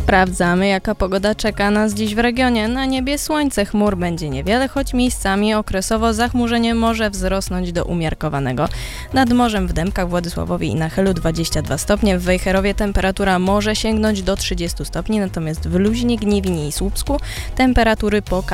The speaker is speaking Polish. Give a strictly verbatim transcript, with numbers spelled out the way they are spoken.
Sprawdzamy, jaka pogoda czeka nas dziś w regionie. Na niebie słońce, chmur będzie niewiele, choć miejscami okresowo zachmurzenie może wzrosnąć do umiarkowanego. Nad morzem w Dębkach, Władysławowie i na Helu dwadzieścia dwa stopnie, w Wejherowie temperatura może sięgnąć do trzydziestu stopni, natomiast w Luźnie, Gniewinie i Słupsku temperatury po